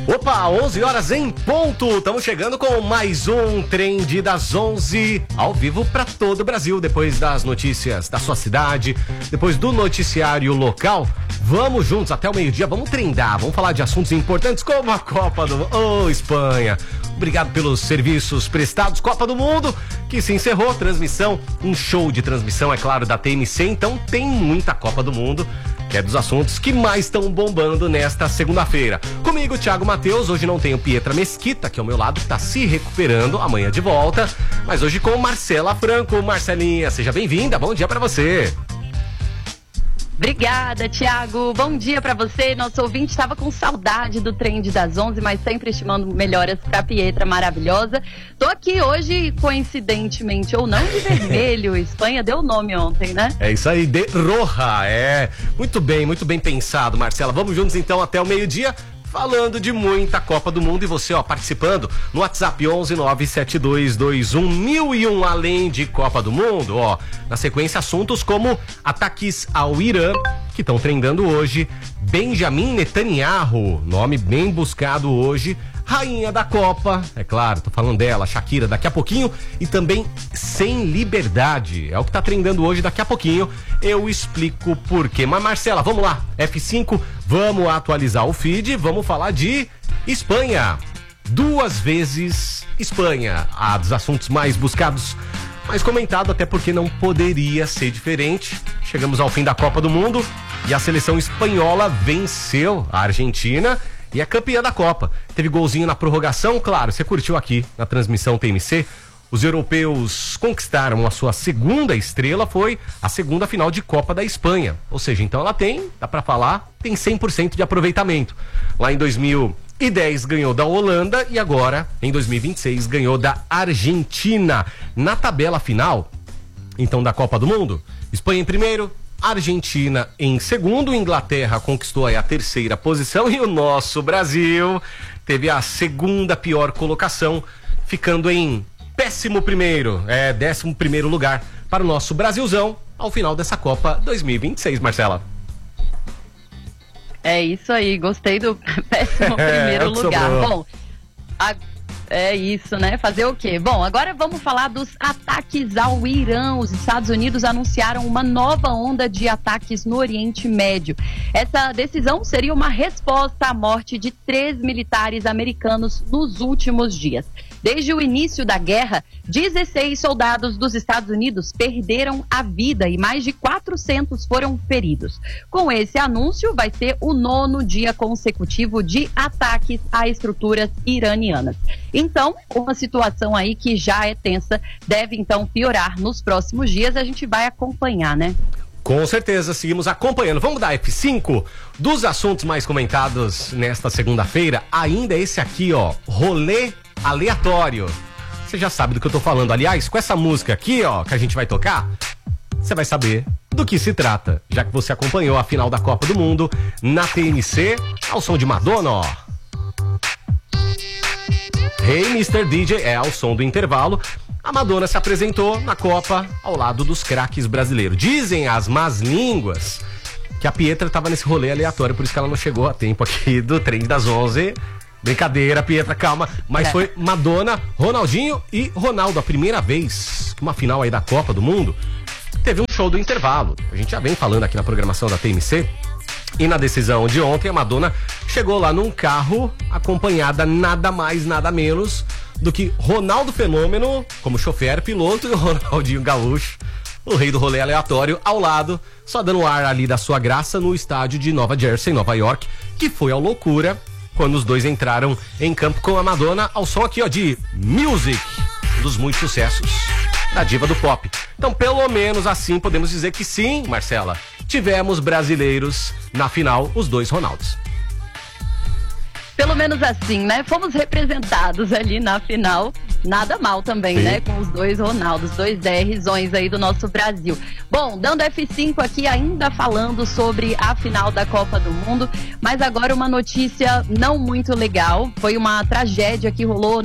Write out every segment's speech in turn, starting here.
Opa, 11 horas em ponto. Estamos chegando com mais um Trend das 11 ao vivo para todo o Brasil. Depois das notícias da sua cidade, depois do noticiário local, vamos juntos até o meio-dia. Vamos trendar, vamos falar de assuntos importantes como a Copa do Mundo. Espanha. Obrigado pelos serviços prestados. Copa do Mundo, que se encerrou. Transmissão, um show de transmissão, é claro, da TMC. Então tem muita Copa do Mundo, que é dos assuntos que mais estão bombando nesta segunda-feira. Comigo, Thiago Matheus. Hoje não tenho Pietra Mesquita, que é ao meu lado, que está se recuperando, amanhã de volta. Mas hoje com Marcela Franco. Marcelinha, seja bem-vinda. Bom dia para você. Obrigada, Thiago. Bom dia pra você. Nosso ouvinte estava com saudade do Trend das 11, mas sempre estimando melhoras pra Pietra maravilhosa. Tô aqui hoje, coincidentemente ou não, de vermelho. Espanha deu nome ontem, né? É isso aí, de roja. É muito bem pensado, Marcela. Vamos juntos então até o meio-dia, falando de muita Copa do Mundo. E você, ó, participando no WhatsApp 11 97221 1001. Além de Copa do Mundo, ó, na sequência assuntos como ataques ao Irã, que estão trendando hoje. Benjamin Netanyahu, nome bem buscado hoje. Rainha da Copa, é claro, tô falando dela, Shakira, daqui a pouquinho. E também Sem Liberdade, é o que tá trendando hoje. Daqui a pouquinho eu explico por quê. Mas Marcela, vamos lá, F5, vamos atualizar o feed, vamos falar de Espanha. 2 vezes Espanha, dos assuntos mais buscados, mais comentado, até porque não poderia ser diferente. Chegamos ao fim da Copa do Mundo e a seleção espanhola venceu a Argentina e é campeã da Copa. Teve golzinho na prorrogação, claro, você curtiu aqui na transmissão TMC. Os europeus conquistaram a sua segunda estrela, foi a segunda final de Copa da Espanha. Ou seja, então ela tem, dá pra falar, tem 100% de aproveitamento. Lá em 2010 ganhou da Holanda e agora, em 2026, ganhou da Argentina. Na tabela final, então, da Copa do Mundo, Espanha em primeiro, Argentina em segundo, Inglaterra conquistou aí a 3ª posição e o nosso Brasil teve a segunda pior colocação, ficando em 11º lugar para o nosso Brasilzão ao final dessa Copa 2026, Marcela. É isso aí, gostei do 11º lugar. Bom, é isso, né? Fazer o quê? Bom, agora vamos falar dos ataques ao Irã. Os Estados Unidos anunciaram uma nova onda de ataques no Oriente Médio. Essa decisão seria uma resposta à morte de 3 militares americanos nos últimos dias. Desde o início da guerra, 16 soldados dos Estados Unidos perderam a vida e mais de 400 foram feridos. Com esse anúncio, vai ser o 9º dia consecutivo de ataques a estruturas iranianas. Então, uma situação aí que já é tensa, deve então piorar nos próximos dias. A gente vai acompanhar, né? Com certeza, seguimos acompanhando. Vamos dar F5 dos assuntos mais comentados nesta segunda-feira. Ainda esse aqui, ó, rolê aleatório. Você já sabe do que eu tô falando. Aliás, com essa música aqui, ó, que a gente vai tocar, você vai saber do que se trata, já que você acompanhou a final da Copa do Mundo na TNC, ao som de Madonna, ó. Hey, Mr. DJ, é ao som do intervalo. A Madonna se apresentou na Copa ao lado dos craques brasileiros. Dizem as más línguas que a Pietra tava nesse rolê aleatório, por isso que ela não chegou a tempo aqui do Trem das 11. Brincadeira, Pietra, calma. Mas foi Madonna, Ronaldinho e Ronaldo. A primeira vez que uma final aí da Copa do Mundo teve um show do intervalo. A gente já vem falando aqui na programação da TMC. E na decisão de ontem, a Madonna chegou lá num carro acompanhada nada mais, nada menos do que Ronaldo Fenômeno como chofer, piloto, e o Ronaldinho Gaúcho, o rei do rolê aleatório, ao lado, só dando ar ali da sua graça no estádio de Nova Jersey, Nova York, que foi a loucura quando os dois entraram em campo com a Madonna ao som aqui, ó, de Music, um dos muitos sucessos da diva do pop. Então, pelo menos assim, podemos dizer que sim, Marcela, tivemos brasileiros na final, os 2 Ronaldos. Pelo menos assim, né? Fomos representados ali na final. Nada mal também, né? Com os 2 Ronaldos, 2 DRzões aí do nosso Brasil. Bom, dando F5 aqui, ainda falando sobre a final da Copa do Mundo, mas agora uma notícia não muito legal. Foi uma tragédia que rolou na Espanha.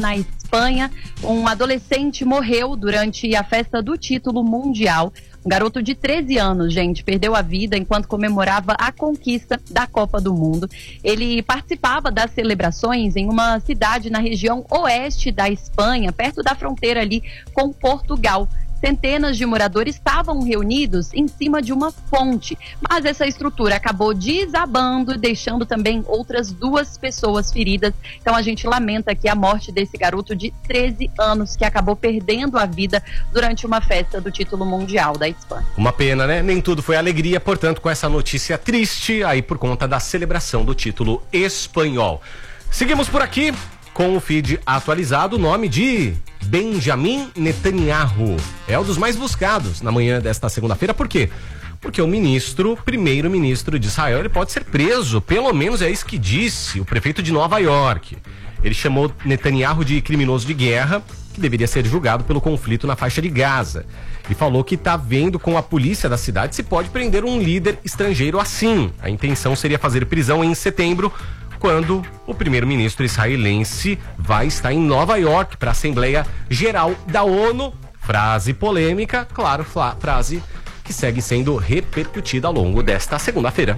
Espanha, um adolescente morreu durante a festa do título mundial. Um garoto de 13 anos, gente, perdeu a vida enquanto comemorava a conquista da Copa do Mundo. Ele participava das celebrações em uma cidade na região oeste da Espanha, perto da fronteira ali com Portugal. Centenas de moradores estavam reunidos em cima de uma fonte, mas essa estrutura acabou desabando, deixando também outras 2 pessoas feridas. Então a gente lamenta aqui a morte desse garoto de 13 anos que acabou perdendo a vida durante uma festa do título mundial da Espanha. Uma pena, né? Nem tudo foi alegria, portanto, com essa notícia triste aí por conta da celebração do título espanhol. Seguimos por aqui com o feed atualizado, o nome de Benjamin Netanyahu é um dos mais buscados na manhã desta segunda-feira. Por quê? Porque o primeiro-ministro de Israel, ele pode ser preso, pelo menos é isso que disse o prefeito de Nova York. Ele chamou Netanyahu de criminoso de guerra, que deveria ser julgado pelo conflito na faixa de Gaza. E falou que está vendo com a polícia da cidade se pode prender um líder estrangeiro assim. A intenção seria fazer prisão em setembro, quando o primeiro-ministro israelense vai estar em Nova York para a Assembleia Geral da ONU. Frase polêmica, claro, frase que segue sendo repercutida ao longo desta segunda-feira.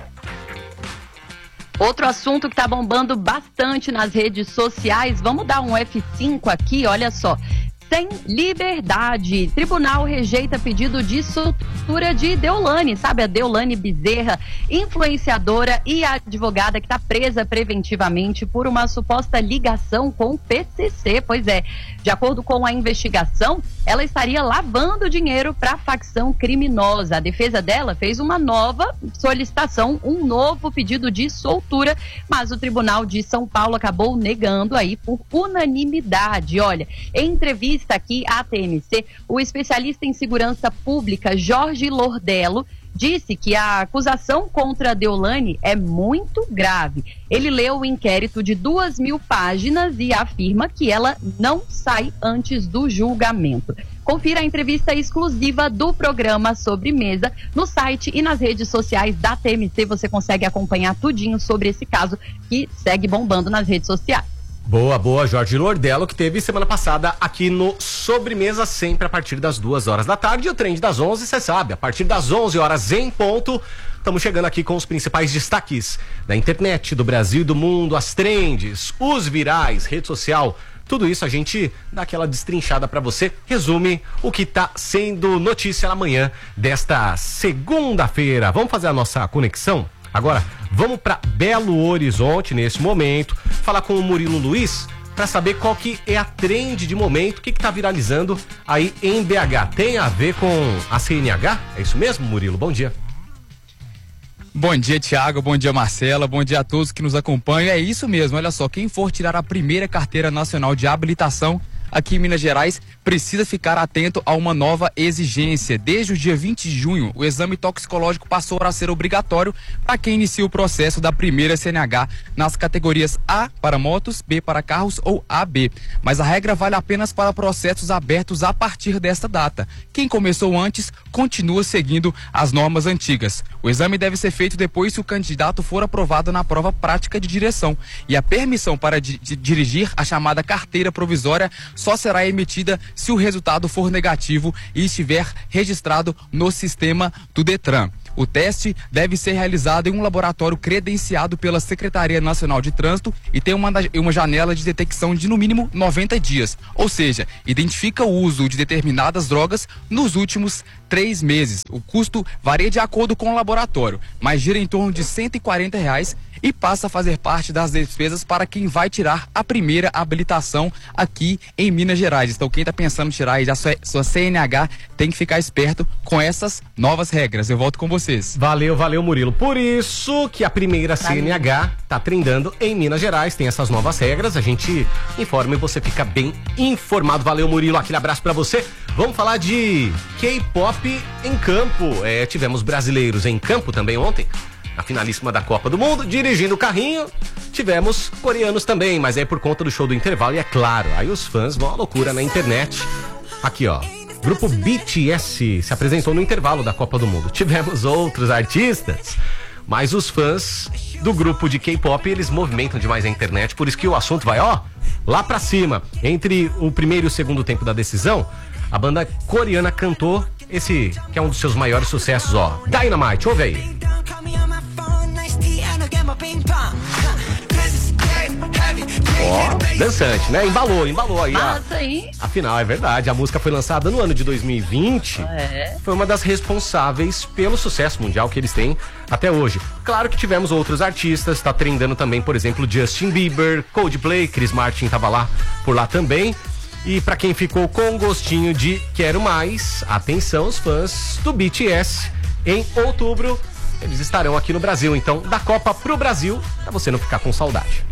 Outro assunto que está bombando bastante nas redes sociais, vamos dar um F5 aqui, olha só. Sem liberdade. Tribunal rejeita pedido de soltura de Deolane, sabe? A Deolane Bezerra, influenciadora e advogada que está presa preventivamente por uma suposta ligação com o PCC. Pois é, de acordo com a investigação, ela estaria lavando dinheiro para a facção criminosa. A defesa dela fez uma nova solicitação, um novo pedido de soltura, mas o Tribunal de São Paulo acabou negando aí por unanimidade. Olha, em entrevista aqui à TMC, o especialista em segurança pública Jorge Lordello disse que a acusação contra a Deolane é muito grave. Ele leu o inquérito de 2.000 páginas e afirma que ela não sai antes do julgamento. Confira a entrevista exclusiva do programa Sobremesa no site e nas redes sociais da TMC. Você consegue acompanhar tudinho sobre esse caso que segue bombando nas redes sociais. Boa, Jorge Lordello, que teve semana passada aqui no Sobremesa, sempre a partir das 2h da tarde. E o Trend das 11, você sabe, a partir das 11 horas em ponto, estamos chegando aqui com os principais destaques da internet, do Brasil e do mundo, as trends, os virais, rede social, tudo isso a gente dá aquela destrinchada pra você, resume o que tá sendo notícia na manhã desta segunda-feira. Vamos fazer a nossa conexão? Agora, vamos para Belo Horizonte nesse momento, falar com o Murilo Luiz para saber qual que é a trend de momento, o que tá viralizando aí em BH. Tem a ver com a CNH? É isso mesmo, Murilo? Bom dia. Bom dia, Thiago, bom dia, Marcela, bom dia a todos que nos acompanham. É isso mesmo, olha só, quem for tirar a primeira carteira nacional de habilitação aqui em Minas Gerais precisa ficar atento a uma nova exigência. Desde o dia 20 de junho, o exame toxicológico passou a ser obrigatório para quem inicia o processo da primeira CNH nas categorias A para motos, B para carros ou AB. Mas a regra vale apenas para processos abertos a partir desta data. Quem começou antes continua seguindo as normas antigas. O exame deve ser feito depois que o candidato for aprovado na prova prática de direção. E a permissão para dirigir, a chamada carteira provisória, só será emitida se o resultado for negativo e estiver registrado no sistema do Detran. O teste deve ser realizado em um laboratório credenciado pela Secretaria Nacional de Trânsito e tem uma janela de detecção de no mínimo 90 dias. Ou seja, identifica o uso de determinadas drogas nos últimos 3 meses. O custo varia de acordo com o laboratório, mas gira em torno de R$140 e passa a fazer parte das despesas para quem vai tirar a primeira habilitação aqui em Minas Gerais. Então quem está pensando em tirar aí a sua CNH tem que ficar esperto com essas novas regras. Eu volto com vocês. Valeu, Murilo. Por isso que a primeira CNH tá trendando em Minas Gerais, tem essas novas regras, a gente informa e você fica bem informado. Valeu, Murilo, aquele abraço pra você. Vamos falar de K-pop em campo. Tivemos brasileiros em campo também ontem, na finalíssima da Copa do Mundo, dirigindo o carrinho. Tivemos coreanos também, mas é por conta do show do intervalo, e é claro, aí os fãs vão à loucura na internet. Aqui, ó, grupo BTS se apresentou no intervalo da Copa do Mundo. Tivemos outros artistas. mas os fãs do grupo de K-pop, eles movimentam demais a internet, por isso que o assunto vai, lá pra cima. Entre o primeiro e o segundo tempo da decisão, a banda coreana cantou esse, que é um dos seus maiores sucessos, Dynamite, ouve aí. Dançante, né? Embalou aí. Nossa, aí. Afinal, é verdade, a música foi lançada no ano de 2020. Foi uma das responsáveis pelo sucesso mundial que eles têm até hoje. Claro que tivemos outros artistas, tá trendando também, por exemplo, Justin Bieber, Coldplay, Chris Martin tava por lá também. E pra quem ficou com gostinho de quero mais, atenção, os fãs do BTS, em outubro, eles estarão aqui no Brasil. Então, da Copa pro Brasil, pra você não ficar com saudade.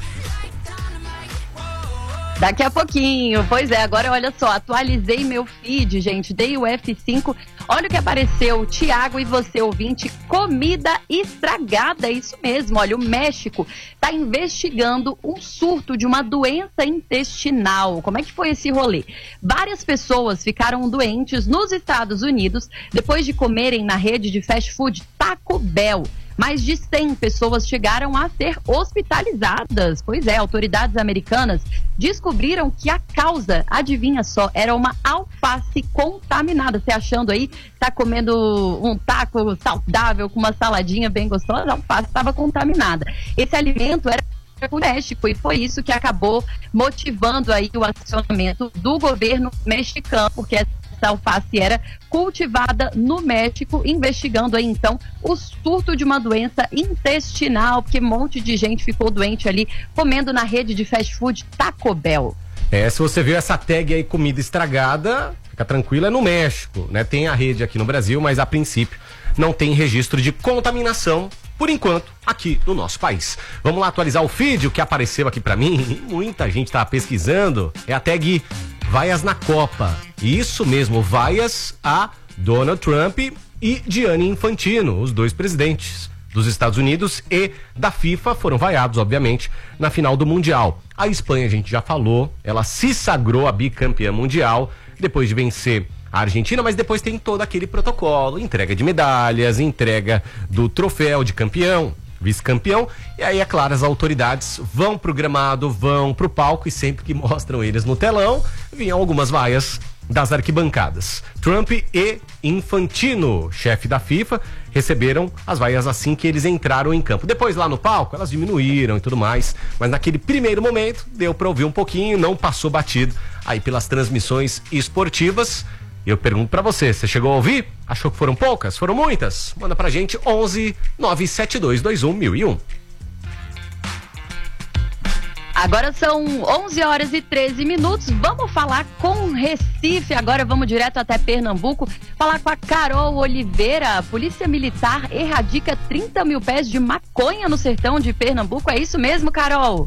Daqui a pouquinho, pois é, agora olha só, atualizei meu feed, gente, dei o F5, olha o que apareceu, Tiago e você ouvinte, comida estragada, isso mesmo, olha, o México está investigando um surto de uma doença intestinal. Como é que foi esse rolê? Várias pessoas ficaram doentes nos Estados Unidos depois de comerem na rede de fast food Taco Bell. Mais de 100 pessoas chegaram a ser hospitalizadas. Pois é, autoridades americanas descobriram que a causa, adivinha só, era uma alface contaminada. Você achando aí, tá comendo um taco saudável com uma saladinha bem gostosa, a alface estava contaminada. Esse alimento era o México e foi isso que acabou motivando aí o acionamento do governo mexicano, porque essa alface era cultivada no México, investigando aí então o surto de uma doença intestinal, porque um monte de gente ficou doente ali comendo na rede de fast food Taco Bell. Se você viu essa tag aí, comida estragada, fica tranquilo, é no México, né? Tem a rede aqui no Brasil, mas a princípio não tem registro de contaminação, por enquanto, aqui no nosso país. Vamos lá atualizar o feed, o que apareceu aqui pra mim, muita gente tá pesquisando, é a tag Vaias na Copa. Isso mesmo, vaias a Donald Trump e Gianni Infantino, os dois presidentes dos Estados Unidos e da FIFA foram vaiados, obviamente, na final do Mundial. A Espanha, a gente já falou, ela se sagrou a bicampeã mundial depois de vencer a Argentina, mas depois tem todo aquele protocolo, entrega de medalhas, entrega do troféu de campeão, vice-campeão, e aí, é claro, as autoridades vão pro gramado, vão pro palco e sempre que mostram eles no telão, vinham algumas vaias das arquibancadas. Trump e Infantino, chefe da FIFA, receberam as vaias assim que eles entraram em campo. Depois lá no palco, elas diminuíram e tudo mais, mas naquele primeiro momento deu pra ouvir um pouquinho, não passou batido aí pelas transmissões esportivas. Eu pergunto pra você chegou a ouvir? Achou que foram poucas? Foram muitas? Manda pra gente 11 97221 1001. Agora são 11 horas e 13 minutos. Vamos falar com Recife. Agora vamos direto até Pernambuco. Falar com a Carol Oliveira. A Polícia Militar erradica 30 mil pés de maconha no sertão de Pernambuco. É isso mesmo, Carol?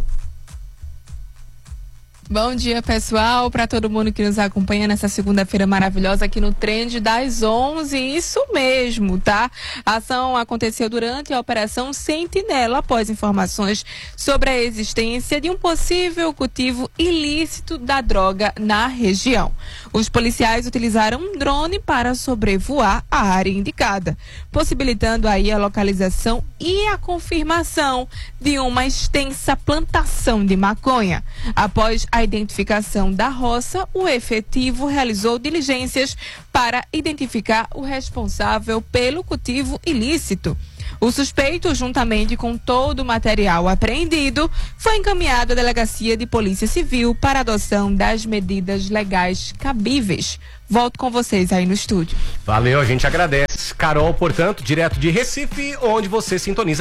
Bom dia, pessoal, para todo mundo que nos acompanha nessa segunda-feira maravilhosa aqui no Trend das 11, isso mesmo, tá? A ação aconteceu durante a Operação Sentinela, após informações sobre a existência de um possível cultivo ilícito da droga na região. Os policiais utilizaram um drone para sobrevoar a área indicada, possibilitando aí a localização e a confirmação de uma extensa plantação de maconha. Após a identificação da roça, o efetivo realizou diligências para identificar o responsável pelo cultivo ilícito. O suspeito, juntamente com todo o material apreendido, foi encaminhado à Delegacia de Polícia Civil para adoção das medidas legais cabíveis. Volto com vocês aí no estúdio. Valeu, a gente agradece. Carol, portanto, direto de Recife, onde você sintoniza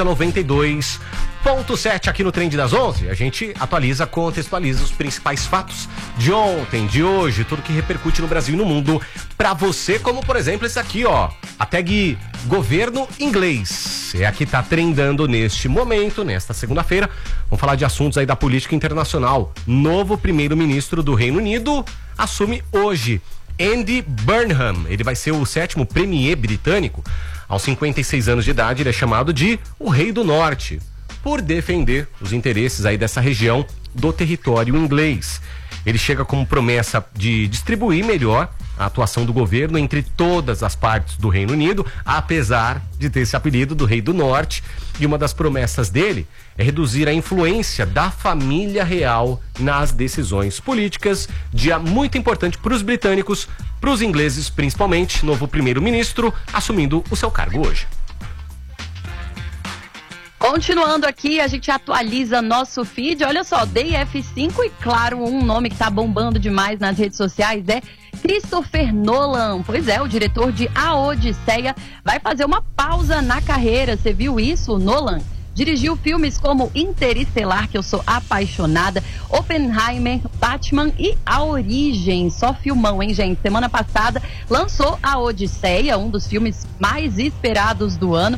92.7 aqui no Trend das 11. A gente atualiza, contextualiza os principais fatos de ontem, de hoje, tudo que repercute no Brasil e no mundo pra você, como por exemplo esse aqui, a tag Governo Inglês. É a que tá trendando neste momento, nesta segunda-feira. Vamos falar de assuntos aí da política internacional. Novo primeiro-ministro do Reino Unido assume hoje. Andy Burnham, ele vai ser o 7º premier britânico. Aos 56 anos de idade, ele é chamado de o Rei do Norte. por defender os interesses aí dessa região do território inglês. Ele chega como promessa de distribuir melhor a atuação do governo entre todas as partes do Reino Unido, apesar de ter esse apelido do Rei do Norte. E uma das promessas dele é reduzir a influência da família real nas decisões políticas, dia muito importante para os britânicos, para os ingleses principalmente, novo primeiro-ministro assumindo o seu cargo hoje. Continuando aqui, a gente atualiza nosso feed. Olha só, DF5 e claro, um nome que tá bombando demais nas redes sociais é Christopher Nolan. Pois é, o diretor de A Odisseia vai fazer uma pausa na carreira. Você viu isso? Nolan dirigiu filmes como Interestelar, que eu sou apaixonada, Oppenheimer, Batman e A Origem. Só filmão, hein, gente? Semana passada lançou A Odisseia, um dos filmes mais esperados do ano.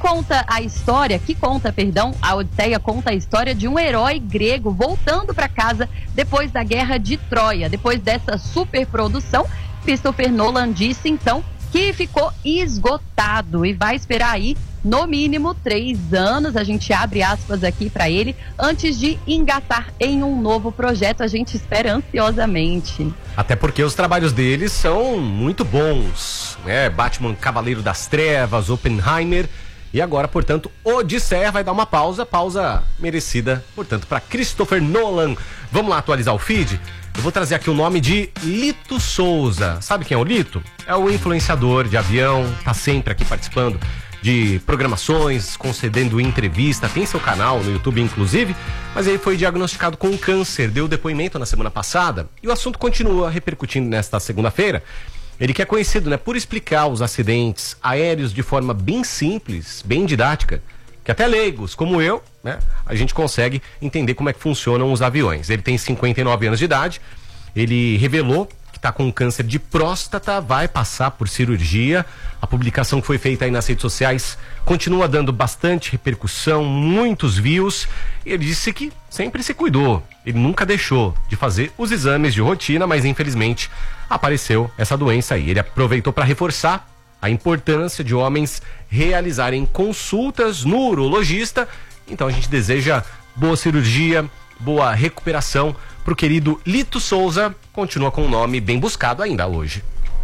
A Odisseia conta a história de um herói grego voltando para casa depois da Guerra de Troia. Depois dessa superprodução, Christopher Nolan disse então que ficou esgotado e vai esperar aí no mínimo 3 anos, a gente abre aspas aqui para ele, antes de engatar em um novo projeto. A gente espera ansiosamente. Até porque os trabalhos deles são muito bons, né? Batman Cavaleiro das Trevas, Oppenheimer e agora, portanto, Odisseia vai dar uma pausa merecida, portanto, para Christopher Nolan. Vamos lá atualizar o feed? Eu vou trazer aqui o nome de Lito Souza. Sabe quem é o Lito? É o influenciador de avião, tá sempre aqui participando de programações, concedendo entrevista, tem seu canal no YouTube inclusive, mas ele foi diagnosticado com câncer, deu depoimento na semana passada e o assunto continua repercutindo nesta segunda-feira. Ele que é conhecido, né, por explicar os acidentes aéreos de forma bem simples, bem didática, que até leigos como eu, né, a gente consegue entender como é que funcionam os aviões. Ele tem 59 anos de idade, ele revelou que está com câncer de próstata, vai passar por cirurgia. A publicação que foi feita aí nas redes sociais continua dando bastante repercussão, muitos views. Ele disse que sempre se cuidou, ele nunca deixou de fazer os exames de rotina, mas infelizmente apareceu essa doença aí. Ele aproveitou para reforçar a importância de homens realizarem consultas no urologista. Então a gente deseja boa cirurgia, boa recuperação pro querido Lito Souza, continua com um nome bem buscado ainda hoje.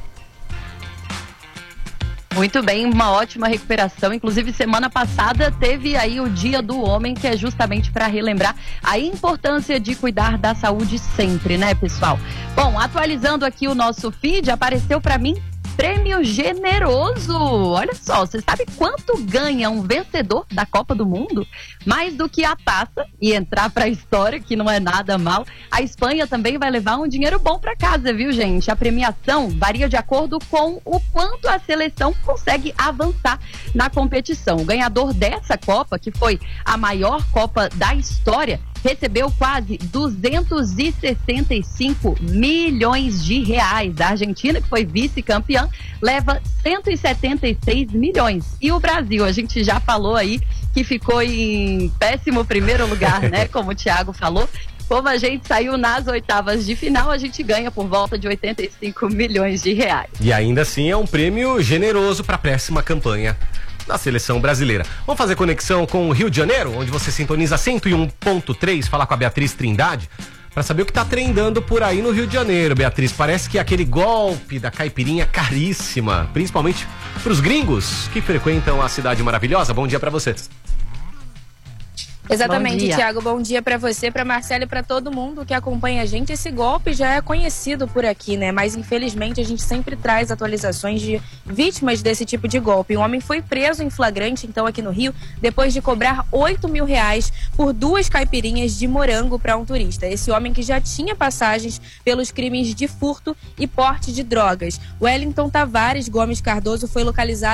Muito bem, uma ótima recuperação. Inclusive, semana passada teve aí o Dia do Homem, que é justamente para relembrar a importância de cuidar da saúde sempre, né, pessoal? Bom, atualizando aqui o nosso feed, apareceu para mim prêmio generoso. Olha só, você sabe quanto ganha um vencedor da Copa do Mundo? Mais do que a taça e entrar para a história, que não é nada mal. A Espanha também vai levar um dinheiro bom para casa, viu, gente? A premiação varia de acordo com o quanto a seleção consegue avançar na competição. O ganhador dessa Copa, que foi a maior Copa da história, recebeu quase 265 milhões de reais. A Argentina, que foi vice-campeã, leva 176 milhões. E o Brasil, a gente já falou aí que ficou em péssimo primeiro lugar, né? Como o Thiago falou. Como a gente saiu nas oitavas de final, a gente ganha por volta de 85 milhões de reais. E ainda assim é um prêmio generoso para a próxima campanha da seleção brasileira. Vamos fazer conexão com o Rio de Janeiro, onde você sintoniza 101.3, falar com a Beatriz Trindade, para saber o que tá trendando por aí no Rio de Janeiro. Beatriz, parece que aquele golpe da caipirinha caríssima, principalmente pros gringos que frequentam a cidade maravilhosa. Bom dia para você. Exatamente, Thiago. Bom dia para você, para Marcela e para todo mundo que acompanha a gente. Esse golpe já é conhecido por aqui, né? Mas infelizmente a gente sempre traz atualizações de vítimas desse tipo de golpe. Um homem foi preso em flagrante, então, aqui no Rio, depois de cobrar R$8 mil por 2 caipirinhas de morango para um turista. Esse homem que já tinha passagens pelos crimes de furto e porte de drogas. Wellington Tavares Gomes Cardoso foi localizado